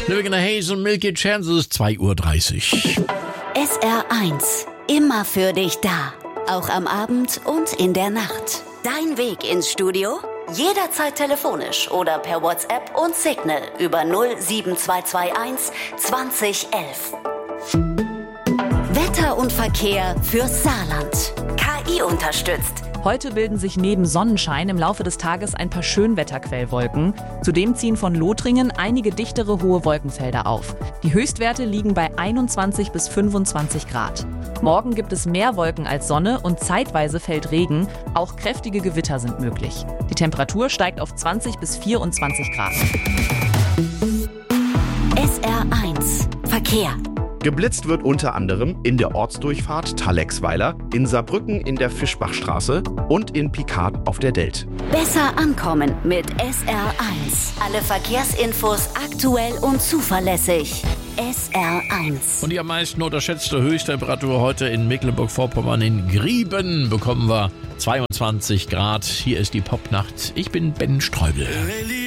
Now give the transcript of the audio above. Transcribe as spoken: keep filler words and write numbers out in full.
Living in a Haze und Milky Chances, zwei Uhr dreißig. S R eins. Immer für dich da. Auch am Abend und in der Nacht. Dein Weg ins Studio? Jederzeit telefonisch oder per WhatsApp und Signal über null sieben zwei zwei eins zwanzig elf. Wetter und Verkehr fürs Saarland. K I unterstützt. Heute bilden sich neben Sonnenschein im Laufe des Tages ein paar Schönwetterquellwolken. Zudem ziehen von Lothringen einige dichtere hohe Wolkenfelder auf. Die Höchstwerte liegen bei einundzwanzig bis fünfundzwanzig Grad. Morgen gibt es mehr Wolken als Sonne und zeitweise fällt Regen. Auch kräftige Gewitter sind möglich. Die Temperatur steigt auf zwanzig bis vierundzwanzig Grad. S R eins. Verkehr. Geblitzt wird unter anderem in der Ortsdurchfahrt Thalexweiler, in Saarbrücken in der Fischbachstraße und in Picard auf der Delt. Besser ankommen mit S R eins. Alle Verkehrsinfos aktuell und zuverlässig. S R eins. Und die am meisten unterschätzte Höchsttemperatur heute in Mecklenburg-Vorpommern in Grieben bekommen wir zweiundzwanzig Grad. Hier ist die Popnacht. Ich bin Ben Streubel.